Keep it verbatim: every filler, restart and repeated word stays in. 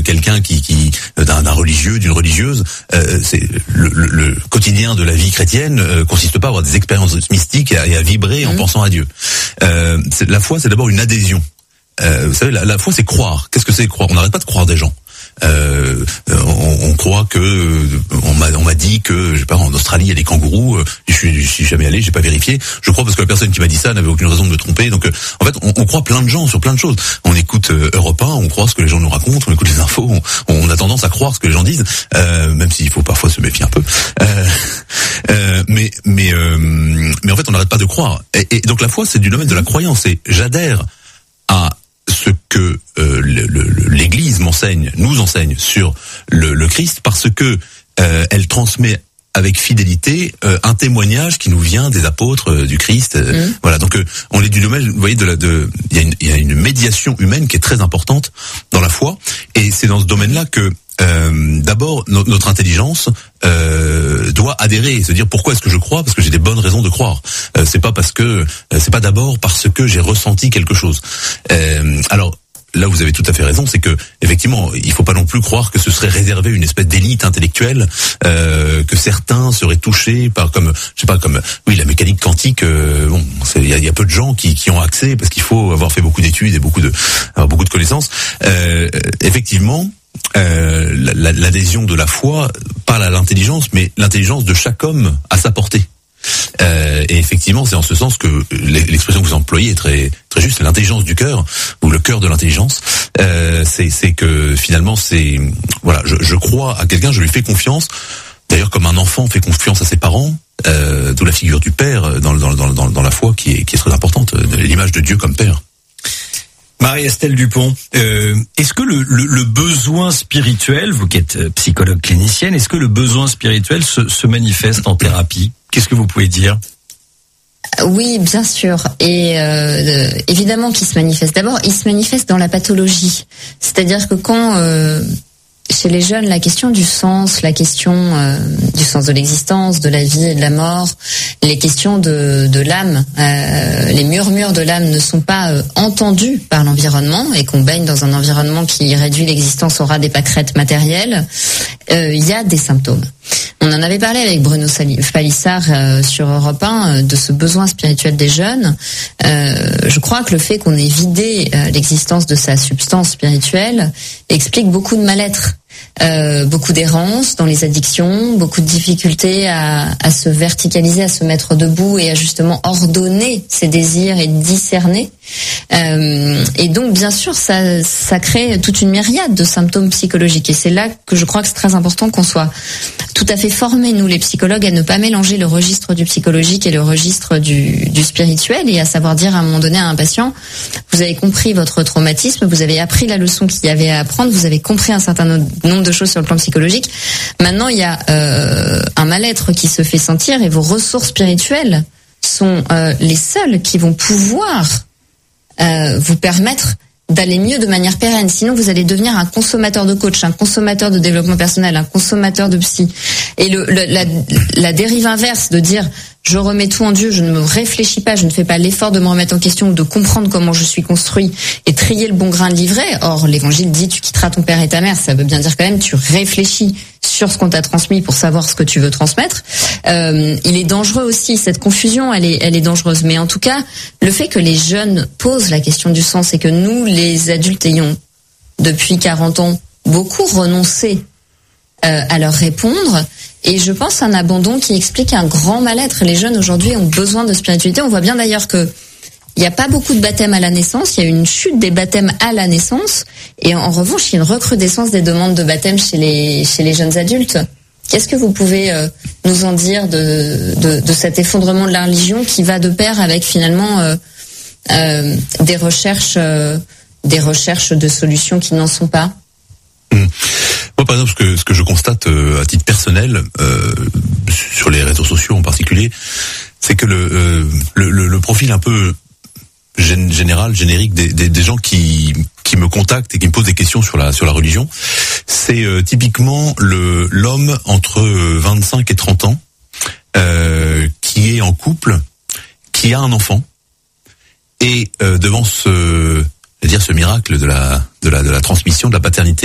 quelqu'un qui, qui d'un, d'un religieux, d'une religieuse. Euh, c'est le, le, le quotidien de la vie chrétienne euh, consiste pas à avoir des expériences mystiques et à, et à vibrer mmh. en pensant à Dieu. Euh, c'est, la foi, c'est d'abord une adhésion. Euh, vous savez, la, la foi, c'est croire. Qu'est-ce que c'est croire? On n'arrête pas de croire des gens. Euh, on, on croit que on m'a on m'a dit que je sais pas, en Australie il y a des kangourous. Je suis, je suis jamais allé, j'ai pas vérifié. Je crois parce que la personne qui m'a dit ça n'avait aucune raison de me tromper. Donc en fait on, on croit plein de gens sur plein de choses. On écoute euh, Europe un, on croit ce que les gens nous racontent, on écoute les infos, on, on a tendance à croire ce que les gens disent, euh, même s'il faut parfois se méfier un peu. Euh, euh, mais mais euh, mais en fait on n'arrête pas de croire. Et, et donc la foi c'est du domaine de la croyance. Et j'adhère à ce que euh, le, le, l'Église m'enseigne, nous enseigne sur le, le Christ, parce que euh, elle transmet avec fidélité euh, un témoignage qui nous vient des apôtres euh, du Christ. Euh, mmh. Voilà, donc euh, on est du domaine, vous voyez, de la, de, il y a une, il y a une médiation humaine qui est très importante dans la foi, et c'est dans ce domaine-là que Euh, d'abord, no- notre intelligence euh, doit adhérer, se dire pourquoi est-ce que je crois, parce que j'ai des bonnes raisons de croire. Euh, c'est pas parce que, euh, c'est pas d'abord parce que j'ai ressenti quelque chose. Euh, alors là, vous avez tout à fait raison, c'est que effectivement, il faut pas non plus croire que ce serait réservé une espèce d'élite intellectuelle, euh, que certains seraient touchés par, comme, je sais pas, comme, oui, la mécanique quantique. Euh, bon, il y a, y a peu de gens qui, qui ont accès parce qu'il faut avoir fait beaucoup d'études et beaucoup de, avoir beaucoup de connaissances. Euh, effectivement. Euh, la, l'adhésion de la foi parle à l'intelligence, mais l'intelligence de chaque homme à sa portée. Euh, et effectivement, c'est en ce sens que l'expression que vous employez est très très juste. C'est l'intelligence du cœur, ou le cœur de l'intelligence. Euh, c'est, c'est que finalement, c'est voilà, je, je crois à quelqu'un, je lui fais confiance. D'ailleurs, comme un enfant fait confiance à ses parents, euh, d'où la figure du père dans, dans, dans, dans, dans la foi qui est, qui est très importante, l'image de Dieu comme père. Marie-Estelle Dupont, euh, est-ce que le, le, le besoin spirituel, vous qui êtes psychologue clinicienne, est-ce que le besoin spirituel se, se manifeste en thérapie? Qu'est-ce que vous pouvez dire? Oui, bien sûr. Et euh, évidemment qu'il se manifeste. D'abord, il se manifeste dans la pathologie. C'est-à-dire que quand... Euh, chez les jeunes, la question du sens, la question euh, du sens de l'existence, de la vie et de la mort, les questions de, de l'âme, euh, les murmures de l'âme ne sont pas euh, entendus par l'environnement, et qu'on baigne dans un environnement qui réduit l'existence au ras des pâquerettes matérielles, euh, il y a des symptômes. On en avait parlé avec Bruno Palissard euh, sur Europe un euh, de ce besoin spirituel des jeunes. Euh, je crois que le fait qu'on ait vidé euh, l'existence de sa substance spirituelle explique beaucoup de mal-être. Euh, beaucoup d'errance dans les addictions, beaucoup de difficultés à, à se verticaliser, à se mettre debout et à justement ordonner ses désirs et discerner. Euh, et donc, bien sûr, ça, ça crée toute une myriade de symptômes psychologiques. Et c'est là que je crois que c'est très important qu'on soit tout à fait formés, nous les psychologues, à ne pas mélanger le registre du psychologique et le registre du, du spirituel, et à savoir dire à un moment donné à un patient: vous avez compris votre traumatisme, vous avez appris la leçon qu'il y avait à apprendre, vous avez compris un certain nombre de choses sur le plan psychologique. Maintenant, il y a euh, un mal-être qui se fait sentir, et vos ressources spirituelles sont euh, les seules qui vont pouvoir euh, vous permettre d'aller mieux de manière pérenne. Sinon, vous allez devenir un consommateur de coach, un consommateur de développement personnel, un consommateur de psy. Et le, le, la, la dérive inverse de dire: je remets tout en Dieu, je ne me réfléchis pas, je ne fais pas l'effort de me remettre en question ou de comprendre comment je suis construit et trier le bon grain de livret. Or, l'évangile dit: tu quitteras ton père et ta mère. Ça veut bien dire quand même tu réfléchis sur ce qu'on t'a transmis pour savoir ce que tu veux transmettre. Euh, il est dangereux aussi, cette confusion, elle est, elle est dangereuse. Mais en tout cas, le fait que les jeunes posent la question du sens, et que nous, les adultes, ayons depuis quarante ans beaucoup renoncé euh, à leur répondre, et je pense un abandon qui explique un grand mal-être. Les jeunes aujourd'hui ont besoin de spiritualité. On voit bien d'ailleurs que il n'y a pas beaucoup de baptêmes à la naissance, il y a une chute des baptêmes à la naissance, et en revanche, il y a une recrudescence des demandes de baptême chez les, chez les jeunes adultes. Qu'est-ce que vous pouvez euh, nous en dire de, de, de cet effondrement de la religion qui va de pair avec finalement euh, euh, des recherches, euh, des recherches de solutions qui n'en sont pas? Mmh. Moi, par exemple, ce que, ce que je constate euh, à titre personnel, euh, sur les réseaux sociaux en particulier, c'est que le, euh, le, le, le profil un peu général, générique des, des, des gens qui qui me contactent et qui me posent des questions sur la sur la religion, c'est euh, typiquement le l'homme entre vingt-cinq et trente ans, euh, qui est en couple, qui a un enfant, et euh, devant ce, je veux dire, ce miracle de la de la de la transmission de la paternité